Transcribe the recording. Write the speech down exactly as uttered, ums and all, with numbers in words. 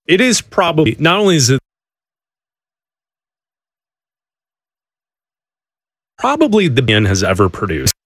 It is probably, not only is it probably the band has ever produced.